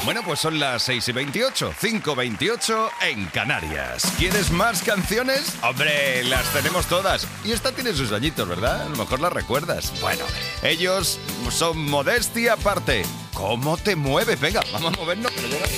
Bueno, pues son las 6:28, 5:28 en Canarias. ¿Quieres más canciones? Hombre, las tenemos todas. Y esta tiene sus añitos, ¿verdad? A lo mejor la recuerdas. Bueno, ellos son Modestia Aparte. ¿Cómo te mueve? Venga, vamos a movernos.